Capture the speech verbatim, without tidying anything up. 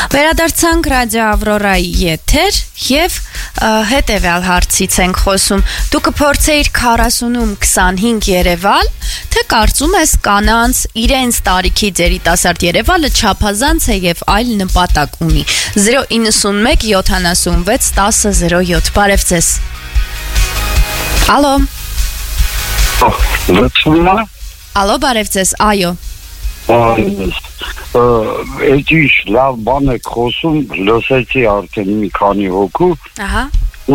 Վերադարձանք Ռադիո Ավրորայի եթեր եւ հետեւյալ հարցից ենք խոսում. դու կփորձեիր քառասունում քսանհինգ երևալ, թե կարծում ես կանանց իրենց տարիքի երիտասարդ երևալը չափազանց է եւ այլ նպատակ ունի։ zero nine one seven seven one zero zero seven Բարև ձեզ։ Ալո։ Ալո, բարև ձեզ, այո։ Էդի լավ բան եք խոսում, լսեցի արդեն մի քանի հոգու։ Ահա։